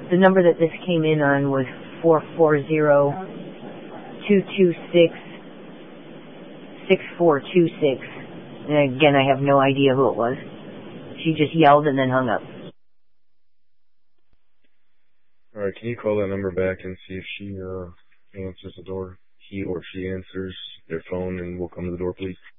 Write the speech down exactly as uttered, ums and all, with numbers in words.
The number that this came in on was four four zero, two two six, six four two six. And again, I have no idea who it was. She just yelled and then hung up. Alright, can you call that number back and see if she uh, answers the door? He or she answers their phone, and we'll come to the door, please.